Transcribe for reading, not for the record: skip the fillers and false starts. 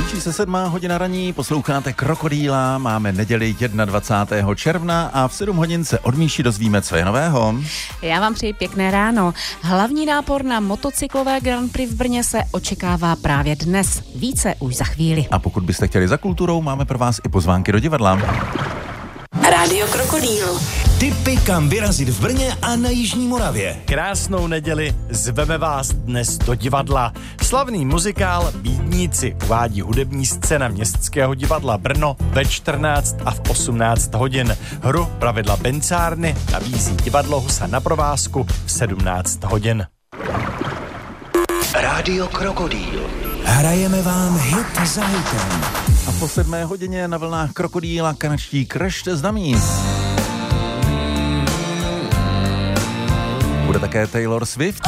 Blíží se 7 hodina raní, posloucháte Krokodýla, máme neděli 21. června a v 7 hodin se od Míši dozvíme, co je nového. Já vám přeji pěkné ráno. Hlavní nápor na motocyklové Grand Prix v Brně se očekává právě dnes. Více už za chvíli. A pokud byste chtěli za kulturou, máme pro vás i pozvánky do divadla. Rádio Krokodýl. Tipy, kam vyrazit v Brně a na Jižní Moravě. Krásnou neděli zveme vás dnes do divadla. Slavný muzikál Bídníci uvádí hudební scéna Městského divadla Brno ve 14 a v 18 hodin. Hru Pravidla Bencárny nabízí divadlo Husa na provázku v 17 hodin. Rádio Krokodýl. Hrajeme vám hit za hitem. A po 7 hodině na vlnách Krokodýla kanadští Crash the Dummies. Bude také Taylor Swift.